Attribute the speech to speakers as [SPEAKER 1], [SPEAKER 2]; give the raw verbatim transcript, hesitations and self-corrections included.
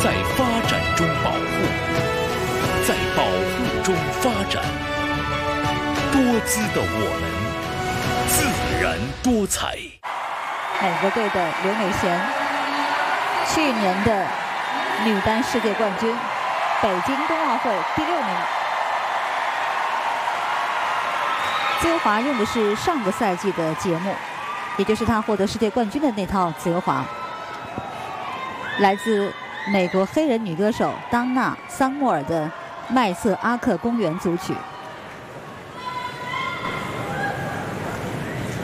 [SPEAKER 1] 在发展中保护，在保护中发展。多姿的我们，自然多彩。
[SPEAKER 2] 美国队的刘美贤，去年的女单世界冠军，北京冬奥会第六名。自由滑用的是上个赛季的节目，也就是她获得世界冠军的那套自由滑。来自美国黑人女歌手当娜·桑莫尔的《麦瑟阿克公园》组曲。